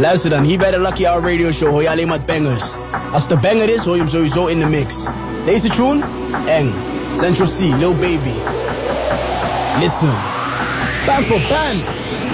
Luister dan, hier bij de Lucky Hour Radio Show hoor je alleen maar bangers. Als het een banger is, hoor je hem sowieso in de mix. Deze tune? Eng. Central C, Lil Baby. Listen. Band for band.